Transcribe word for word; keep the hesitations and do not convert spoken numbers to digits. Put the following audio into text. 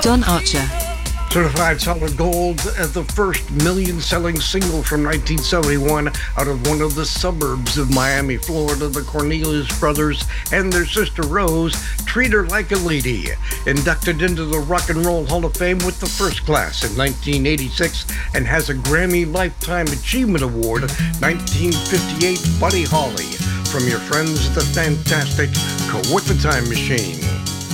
Don Archer. Certified Solid Gold as the first million-selling single from nineteen seventy-one out of one of the suburbs of Miami, Florida. The Cornelius Brothers and their sister Rose, Treat Her Like a Lady, inducted into the Rock and Roll Hall of Fame with the First Class in nineteen eighty-six and has a Grammy Lifetime Achievement Award nineteen fifty-eight. Buddy Holly from your friends the Fantastic Go With the Time Machine.